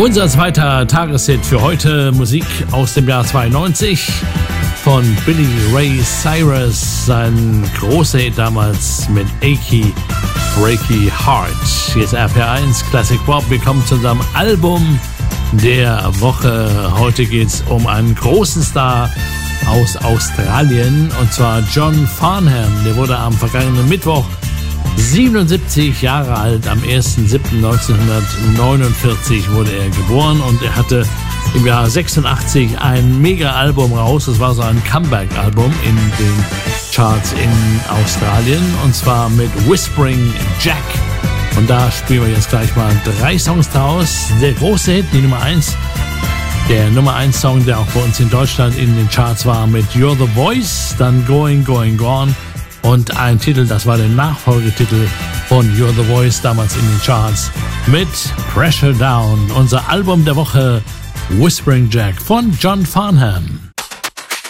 Unser zweiter Tageshit für heute, Musik aus dem Jahr 92 von Billy Ray Cyrus, sein großer Hit damals mit Achy Breaky Heart. Hier ist RPR1 Classic Pop. Wir kommen zu unserem Album der Woche. Heute geht es um einen großen Star aus Australien, und zwar John Farnham. Der wurde am vergangenen Mittwoch 77 Jahre alt. Am 1.7.1949 wurde er geboren und er hatte im Jahr 86 ein Mega-Album raus. Das war so ein Comeback-Album in den Charts in Australien, und zwar mit Whispering Jack. Und da spielen wir jetzt gleich mal 3 Songs draus. Der große Hit, die Nummer 1. Der Nummer 1 Song, der auch bei uns in Deutschland in den Charts war, mit You're the Voice, dann Going, Going, Gone. Und ein Titel, das war der Nachfolgetitel von You're the Voice, damals in den Charts, mit Pressure Down. Unser Album der Woche, Whispering Jack von John Farnham.